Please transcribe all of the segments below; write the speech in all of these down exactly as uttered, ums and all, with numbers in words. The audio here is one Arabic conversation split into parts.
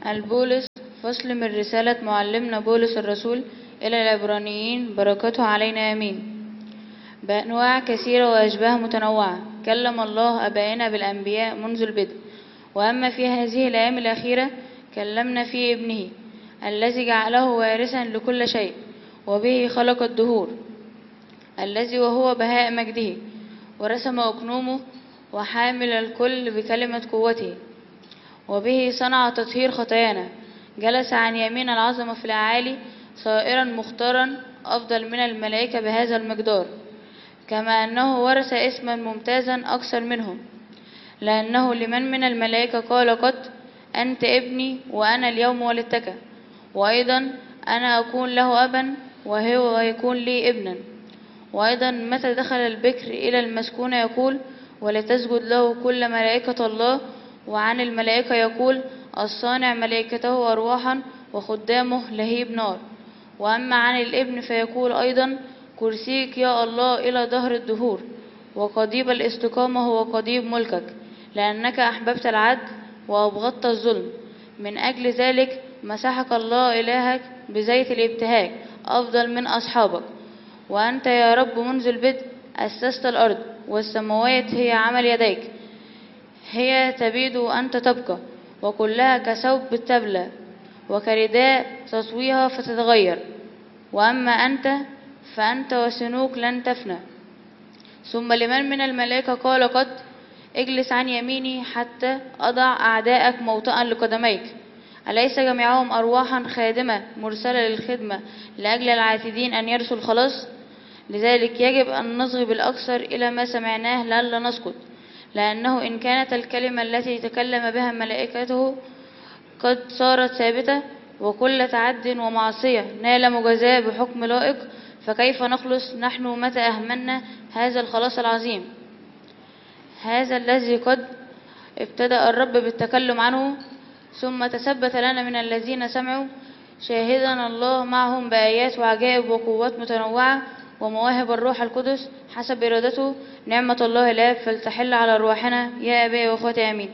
البولس فصل من رسالة معلمنا بولس الرسول إلى العبرانيين، بركاته علينا آمين. بأنواع كثيرة وأشباه متنوعة كلم الله آبائنا بالأنبياء منذ البدء، وأما في هذه الأيام الأخيرة كلمنا في ابنه الذي جعله وارثا لكل شيء، وبه خلق الدهور، الذي وهو بهاء مجده، ورسم أقنومه، وحامل الكل بكلمة قوته، وبه صنع تطهير خطايانا. جلس عن يمين العظمة في الأعالي، صائرا مختارا أفضل من الملائكة بهذا المقدار، كما أنه ورث اسما ممتازا أكثر منهم، لأنه لمن من الملائكة قال قط: أنت ابني وأنا اليوم ولدتك، وأيضا أنا أكون له أبا وهو يكون لي ابنا. وأيضا متى دخل البكر إلى المسكونة يقول: ولتسجد له كل ملائكة الله. وعن الملائكة يقول: الصانع ملائكته أرواحا وخدامه لهيب نار. وأما عن الابن فيقول أيضا: كرسيك يا الله إلى دهر الدهور، وقضيب الاستقامة هو قضيب ملكك، لأنك أحببت العدل وأبغضت الظلم. من أجل ذلك مسحك الله إلهك بزيت الابتهاج أفضل من أصحابك. وأنت يا رب منذ البدء أسست الأرض، والسماوات هي عمل يديك، هي تبيد وأنت تبقى، وكلها كثوب تبلى، وكرداء تطويها فتتغير. وأما أنت فأنت وسنوك لن تفنى. ثم لمن من الملائكة قال قط: اجلس عن يميني حتى أضع أعداءك موطئا لقدميك. أليس جميعهم أرواحا خادمة مرسلة للخدمة لأجل العاتدين أن يرثوا الخلاص؟ لذلك يجب أن نصغي بالأكثر إلى ما سمعناه لئلا نسقط، لأنه إن كانت الكلمة التي تكلم بها ملائكته قد صارت ثابتة، وكل تعد ومعصية نال مجازاة بحكم لائق، فكيف نخلص نحن متى أهملنا هذا الخلاص العظيم، هذا الذي قد ابتدأ الرب بالتكلم عنه، ثم تثبت لنا من الذين سمعوا، شاهدنا الله معهم بآيات وعجائب وقوات متنوعة ومواهب الروح القدس حسب إرادته. نعمة الله الآب فلتحل على أرواحنا يا أبائي وأخواتي آمين.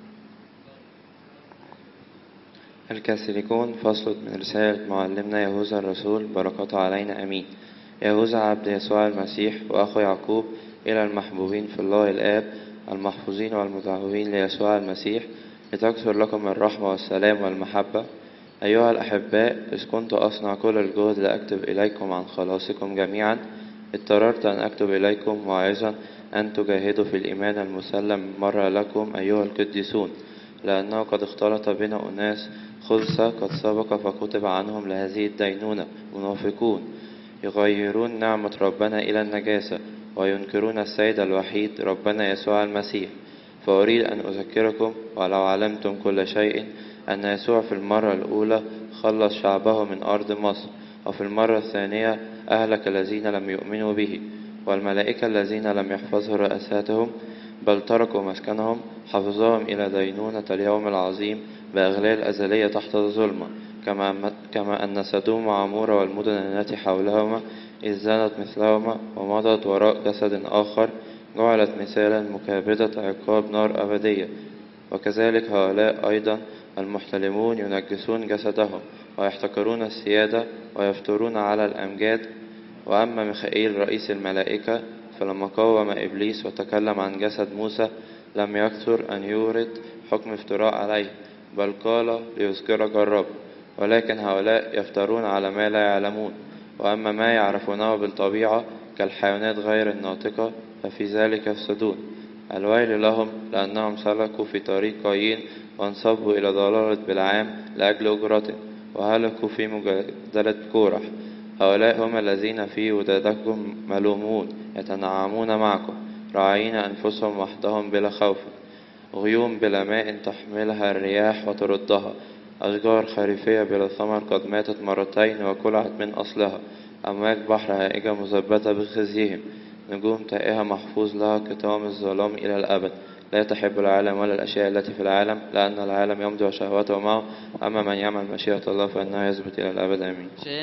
الكاثوليكون فصل من رسالة معلمنا يهوذا الرسول، بركاته علينا آمين. يهوذا عبد يسوع المسيح وأخو يعقوب، إلى المحبوبين في الله الآب المحفوظين والمتعوبين ليسوع المسيح، لتكثر لكم الرحمة والسلام والمحبة. أيها الأحباء، إذ كنت أصنع كل الجهد لأكتب إليكم عن خلاصكم جميعا، اضطررت أن أكتب إليكم واعظا أن تجاهدوا في الإيمان المسلم مرة لكم أيها القديسون، لأنه قد اختلط بنا أناس خلصة قد سبق فكتب عنهم لهذه الدينونة، منافقون يغيرون نعمة ربنا إلى النجاسة، وينكرون السيد الوحيد ربنا يسوع المسيح. فأريد أن أذكركم ولو علمتم كل شيء أن يسوع في المرة الأولى خلص شعبه من أرض مصر، وفي المرة الثانية أهلك الذين لم يؤمنوا به، والملائكة الذين لم يحفظوا رئاساتهم بل تركوا مسكنهم حفظهم إلى دينونة اليوم العظيم بأغلال أزلية تحت الظلمة، كما كما أن سدوم وعمورة والمدن التي حولهما إذ زنت مثلهما ومضت وراء جسد آخر جعلت مثالا مكابدة عقاب نار أبدية. وكذلك هؤلاء أيضا المحتلمون ينجسون جسدهم ويحتقرون السيادة ويفترون على الأمجاد. وأما ميخائيل رئيس الملائكة فلما قاوم إبليس وتكلم عن جسد موسى لم يكثر أن يورد حكم افتراء عليه، بل قال ليذكرك الرب. ولكن هؤلاء يفترون على ما لا يعلمون. وأما ما يعرفونه بالطبيعة كالحيوانات غير الناطقة ففي ذلك يفسدون. الويل لهم لأنهم سلكوا في طريق قايين وانصبوا إلى ضلالة بلعام لأجل أجرته، وهلكوا في مجادلة كورح. هؤلاء هم الذين في ودادكم ملومون يتنعمون معكم راعين أنفسهم وحدهم بلا خوف، غيوم بلا ماء تحملها الرياح وتردها، أشجار خريفية بلا ثمر قد ماتت مرتين وكلعت من أصلها، أمواج بحر هائجة مثبتة بخزيهم، نجوم تائهة محفوظ لها كتام الظلام إلى الأبد. لا تحب العالم ولا الأشياء التي في العالم، لأن العالم يمضي وشهوته معه، أما من يعمل مشيئة الله فإنه يثبت إلى الأبد آمين.